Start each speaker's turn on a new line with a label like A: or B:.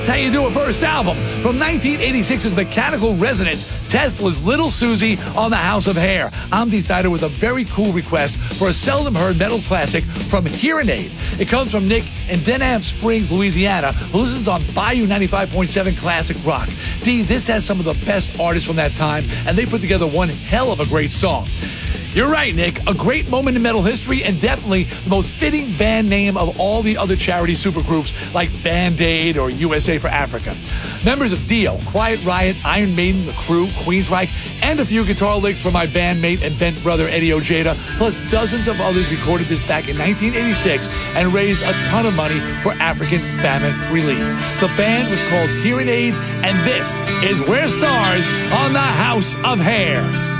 A: That's How You Do It first album. From 1986's Mechanical Resonance, Tesla's Little Susie on the House of Hair. I'm Dee Snider with a very cool request for a seldom heard metal classic from Hearing Aid. It comes from Nick in Denham Springs, Louisiana, who listens on Bayou 95.7 Classic Rock. Dee, this has some of the best artists from that time, and they put together one hell of a great song. You're right, Nick. A great moment in metal history and definitely the most fitting band name of all the other charity supergroups like Band-Aid or USA for Africa. Members of Dio, Quiet Riot, Iron Maiden, The Crew, Queensryche, and a few guitar licks from my bandmate and bent brother Eddie Ojeda, plus dozens of others recorded this back in 1986 and raised a ton of money for African famine relief. The band was called Hearing Aid, and this is We're Stars on the House of Hair.